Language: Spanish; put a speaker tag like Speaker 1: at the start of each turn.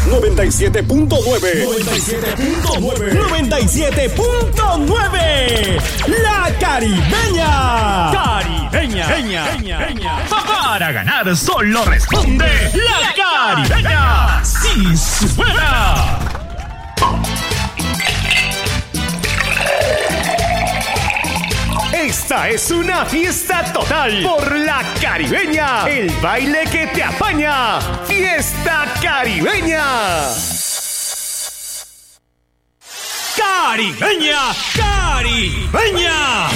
Speaker 1: 97.9. 97.9. La Caribeña. Caribeña.
Speaker 2: Para ganar solo responde La Caribeña. ¡Sí suena!
Speaker 1: Esta es una fiesta total por La Caribeña, el baile que te apaña. Fiesta Caribeña.
Speaker 2: Caribeña.